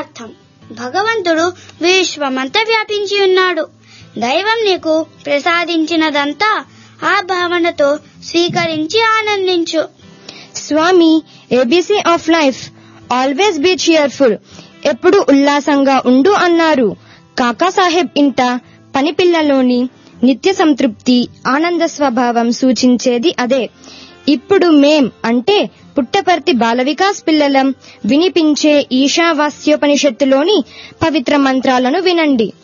అర్థం. భగవంతుడు విశ్వమంతా వ్యాపించి ఉన్నాడు. దైవం నీకు ప్రసాదించినదంతా ఆ భావనతో స్వీకరించి ఆనందించు. స్వామి, ABC of life, always be cheerful, ఎప్పుడు ఉల్లాసంగా ఉండు అన్నారు. కాకాసాహెబ్ ఇంట పని పిల్లలోని నిత్య సంతృప్తి, ఆనంద స్వభావం సూచించేది అదే. ఇప్పుడు మేం అంటే పుట్టపర్తి బాల వికాస్ పిల్లలం వినిపించే ఈశావాస్యోపనిషత్తులోని పవిత్ర మంత్రాలను వినండి.